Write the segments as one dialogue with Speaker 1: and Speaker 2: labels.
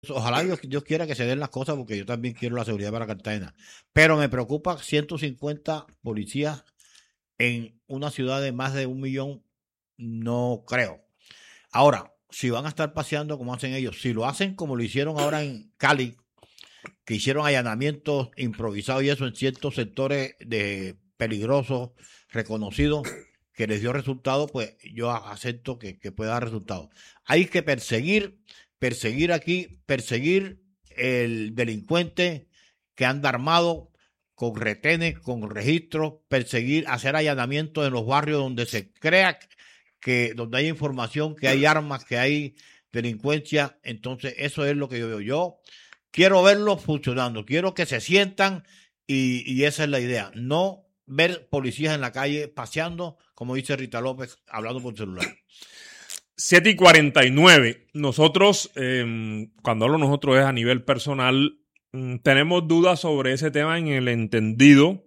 Speaker 1: Ojalá Dios quiera que se den las cosas porque yo también quiero la seguridad para Cartagena. Pero me preocupa 150 policías en una ciudad de más de 1 millón, no creo. Ahora, si van a estar paseando como hacen ellos, si lo hacen como lo hicieron ahora en Cali, que hicieron allanamientos improvisados y eso en ciertos sectores de peligrosos, reconocidos, que les dio resultado, pues yo acepto que pueda dar resultado. Hay que perseguir el delincuente que anda armado, con retenes, con registros, perseguir, hacer allanamientos en los barrios donde se crea que, donde hay información, que hay armas, que hay delincuencia. Entonces eso es lo que yo veo. Yo quiero verlos funcionando, quiero que se sientan y esa es la idea. No ver policías en la calle paseando, como dice Rita López, hablando por celular.
Speaker 2: 7:49. Nosotros, cuando hablo nosotros es a nivel personal, tenemos dudas sobre ese tema en el entendido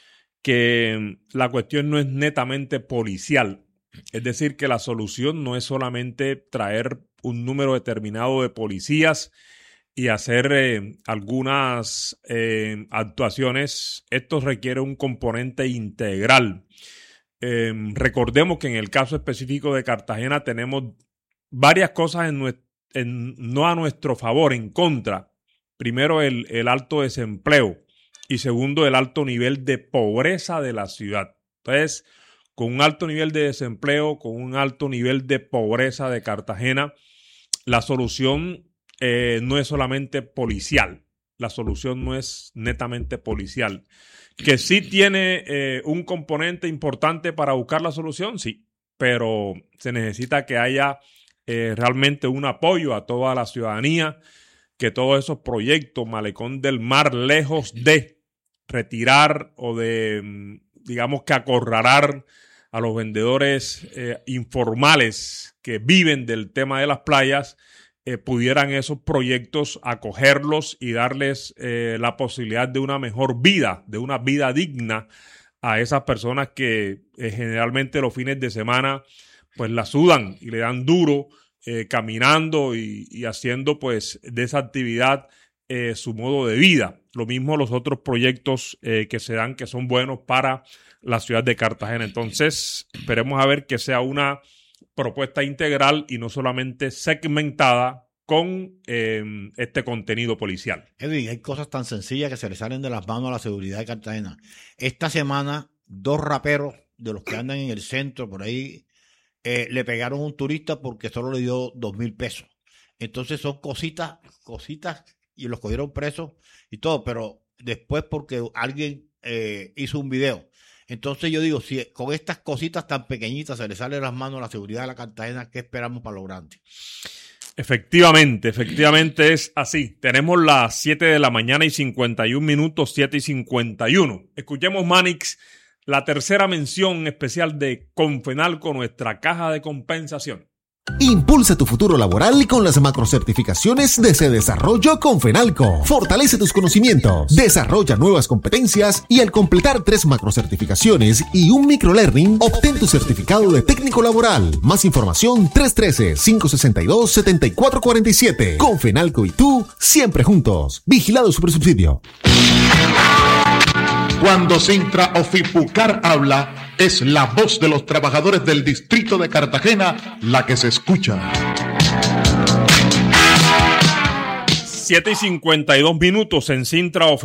Speaker 2: que la cuestión no es netamente policial. Es decir, que la solución no es solamente traer un número determinado de policías y hacer algunas actuaciones. Esto requiere un componente integral. Recordemos que en el caso específico de Cartagena tenemos varias cosas no a nuestro favor, en contra. Primero, el alto desempleo y segundo, el alto nivel de pobreza de la ciudad. Entonces, con un alto nivel de desempleo, con un alto nivel de pobreza de Cartagena, la solución no es solamente policial. La solución no es netamente policial. Que sí tiene un componente importante para buscar la solución, sí, pero se necesita que haya realmente un apoyo a toda la ciudadanía, que todos esos proyectos, Malecón del Mar, lejos de retirar o de, digamos que acorralar a los vendedores informales que viven del tema de las playas, pudieran esos proyectos acogerlos y darles la posibilidad de una mejor vida, de una vida digna a esas personas que generalmente los fines de semana pues la sudan y le dan duro caminando y haciendo pues de esa actividad su modo de vida. Lo mismo los otros proyectos que se dan que son buenos para la ciudad de Cartagena. Entonces esperemos a ver que sea una propuesta integral y no solamente segmentada con este contenido policial.
Speaker 1: Edwin, hay cosas tan sencillas que se le salen de las manos a la seguridad de Cartagena. Esta semana, 2 raperos de los que andan en el centro, por ahí, le pegaron a un turista porque solo le dio 2,000 pesos. Entonces son cositas, y los cogieron presos y todo, pero después porque alguien hizo un video. Entonces yo digo, si con estas cositas tan pequeñitas se le sale de las manos a la seguridad de la Cartagena, ¿qué esperamos para lo grande?
Speaker 2: Efectivamente es así. Tenemos las 7:51, 7:51. Escuchemos, Manix, la tercera mención especial de Confenalco, nuestra caja de compensación.
Speaker 3: Impulsa tu futuro laboral con las macrocertificaciones de Se Desarrollo Confenalco. Fortalece tus conocimientos, desarrolla nuevas competencias y al completar 3 macrocertificaciones y un microlearning, obtén tu certificado de técnico laboral. Más información 313-562-7447. Confenalco y tú, siempre juntos. Vigilado Supersubsidio.
Speaker 4: Cuando Sintra Ofipucar habla, es la voz de los trabajadores del distrito de Cartagena la que se escucha.
Speaker 2: 7:52 en Sintra Ofipucar.